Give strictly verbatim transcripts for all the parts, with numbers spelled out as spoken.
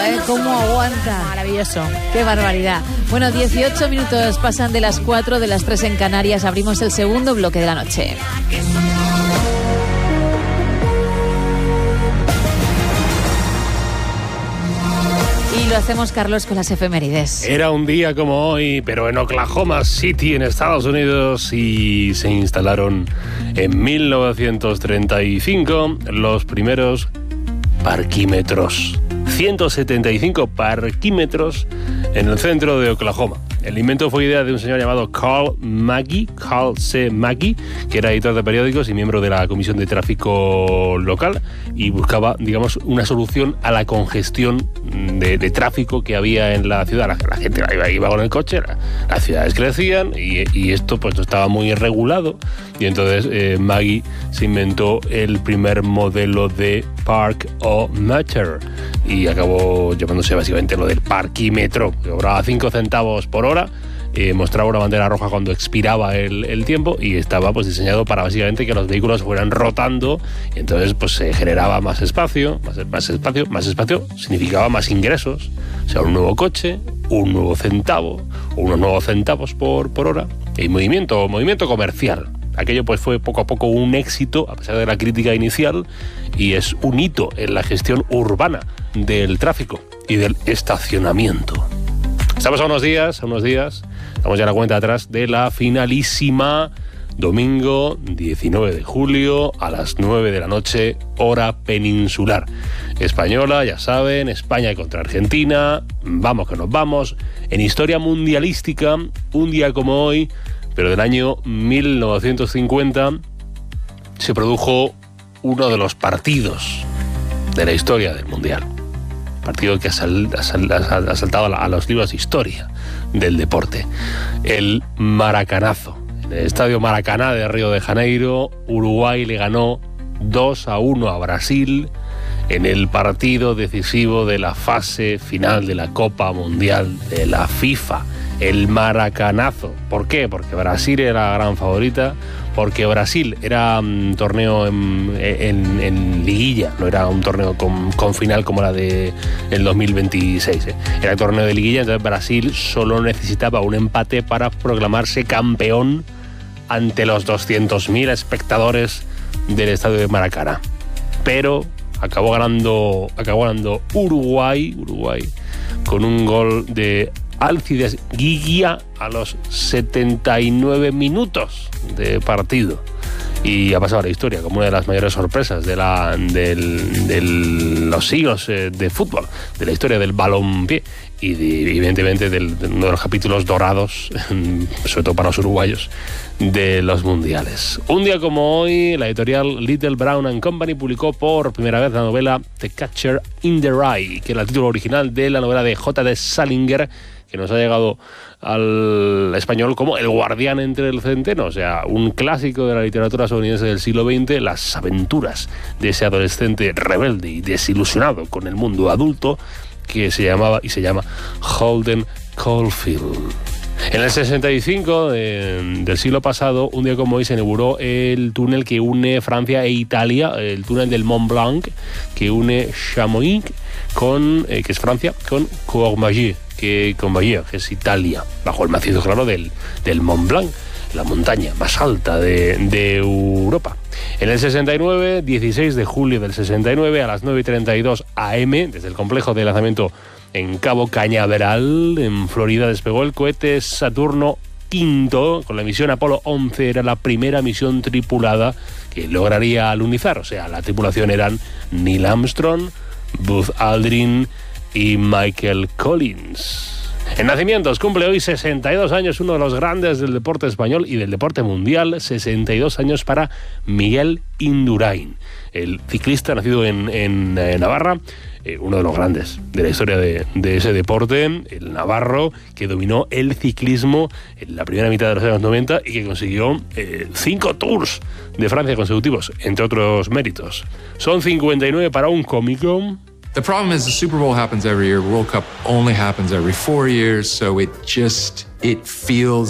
aguanta, ¿eh? ¿Cómo aguanta? Maravilloso. ¡Qué barbaridad! Bueno, dieciocho minutos pasan de las cuatro, de las tres en Canarias. Abrimos el segundo bloque de la noche. Y lo hacemos, Carlos, con las efemérides. Era un día como hoy, pero en Oklahoma City, en Estados Unidos, y se instalaron en mil novecientos treinta y cinco los primeros parquímetros. ciento setenta y cinco parquímetros en el centro de Oklahoma. El invento fue idea de un señor llamado Carl Maggie, Carl C. Maggie, que era editor de periódicos y miembro de la Comisión de Tráfico Local, y buscaba, digamos, una solución a la congestión de, de tráfico que había en la ciudad. La, la gente iba, iba con el coche, la, las ciudades crecían y, y esto pues estaba muy irregulado, y entonces eh, Maggie se inventó el primer modelo de Park-O-Meter y acabó llamándose básicamente lo del parquímetro, que cobraba cinco centavos por hora. Eh, mostraba una bandera roja cuando expiraba el, el tiempo y estaba pues diseñado para básicamente que los vehículos fueran rotando, y entonces pues se generaba más espacio, más, más espacio, más espacio significaba más ingresos, o sea, un nuevo coche, un nuevo centavo, o unos nuevos centavos por, por hora, y movimiento, movimiento comercial. Aquello pues fue poco a poco un éxito, a pesar de la crítica inicial, y es un hito en la gestión urbana del tráfico y del estacionamiento. Estamos a unos días, a unos días, estamos ya a la cuenta atrás de la finalísima, domingo diecinueve de julio a las nueve de la noche, hora peninsular española, ya saben, España contra Argentina, vamos que nos vamos. En historia mundialística, un día como hoy, pero del año mil novecientos cincuenta, se produjo uno de los partidos de la historia del Mundial. Partido que ha, sal, ha, sal, ha saltado a los libros de historia del deporte. El Maracanazo. En el estadio Maracaná de Río de Janeiro, Uruguay le ganó dos a uno a Brasil en el partido decisivo de la fase final de la Copa Mundial de la FIFA. El Maracanazo. ¿Por qué? Porque Brasil era la gran favorita, porque Brasil era un torneo en, en, en liguilla, no era un torneo con, con final como la de el dos mil veintiséis. ¿eh? Era el torneo de liguilla, entonces Brasil solo necesitaba un empate para proclamarse campeón ante los doscientos mil espectadores del estadio de Maracaná. Pero acabó ganando, acabó ganando Uruguay, Uruguay con un gol de Alcides Guiguía a los setenta y nueve minutos de partido, y ha pasado a la historia como una de las mayores sorpresas de, la, del, de los siglos eh, de fútbol, de la historia del balompié y de, evidentemente del, de uno de los capítulos dorados, sobre todo para los uruguayos, de los mundiales. Un día como hoy, la editorial Little Brown and Company publicó por primera vez la novela The Catcher in the Rye, que era el título original de la novela de J D Salinger, que nos ha llegado al español como El guardián entre el centeno, o sea, un clásico de la literatura estadounidense del siglo veinte, las aventuras de ese adolescente rebelde y desilusionado con el mundo adulto que se llamaba y se llama Holden Caulfield. En el sesenta y cinco de, del siglo pasado, un día como hoy, se inauguró el túnel que une Francia e Italia, el túnel del Mont Blanc, que une Chamonix, con, eh, que es Francia, con Courmayeur, que, Courmayeur, que es Italia, bajo el macizo claro del, del Mont Blanc, la montaña más alta de, de Europa. En el sesenta y nueve, dieciséis de julio del sesenta y nueve, a las nueve y treinta y dos a eme, desde el complejo de lanzamiento en Cabo Cañaveral, en Florida, despegó el cohete Saturno quinto con la misión Apolo once. Era la primera misión tripulada que lograría alunizar, o sea, la tripulación eran Neil Armstrong, Buzz Aldrin y Michael Collins. En nacimientos, cumple hoy sesenta y dos años uno de los grandes del deporte español y del deporte mundial, sesenta y dos años para Miguel Indurain, el ciclista nacido en, en, en Navarra, eh, uno de los grandes de la historia de, de ese deporte, el navarro que dominó el ciclismo en la primera mitad de los años noventa y que consiguió eh, cinco Tours de Francia consecutivos, entre otros méritos. Son cincuenta y nueve para un cómico. The problem is the Super Bowl happens every year. World Cup only happens every four years, so it just, it feels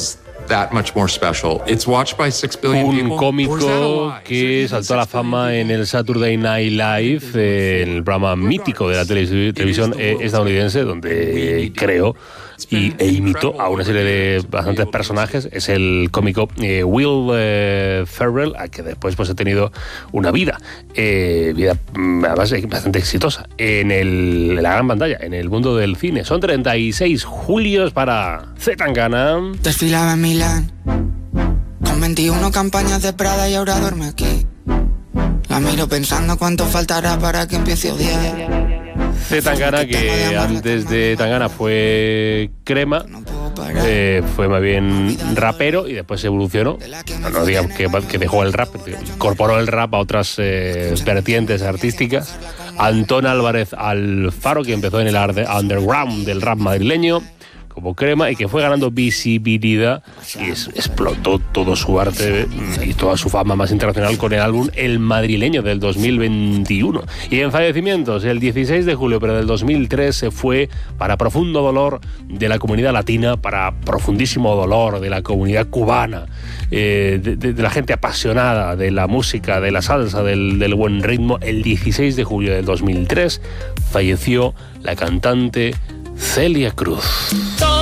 that much more special. It's watched by six billion Un people. cómico que saltó a la fama en el Saturday Night Live, eh, el programa mítico de la tele- televisión eh, estadounidense, donde creó y, e imitó a una serie de bastantes personajes. Es el cómico eh, Will eh, Ferrell, a que después pues, ha tenido una vida, eh, vida además bastante exitosa en, el, en la gran pantalla, en el mundo del cine. Son treinta y seis julios para Zetangana. Desfilaba en Milán con veintiuno campañas de Prada y ahora duerme aquí. La miro pensando cuánto faltará para que empiece a odiar. Zetangana, que antes de Tangana fue crema, eh, fue más bien rapero y después evolucionó. No, no digamos que, que dejó el rap, incorporó el rap a otras eh, vertientes artísticas. Antón Álvarez Alfaro, que empezó en el underground del rap madrileño como crema y que fue ganando visibilidad y es, explotó todo su arte y toda su fama más internacional con el álbum El Madrileño del dos mil veintiuno. Y en fallecimientos, el dieciséis de julio pero del dos mil tres se fue, para profundo dolor de la comunidad latina, para profundísimo dolor de la comunidad cubana, eh, de, de, de la gente apasionada de la música, de la salsa, del, del buen ritmo, el dieciséis de julio del dos mil tres falleció la cantante Celia Cruz.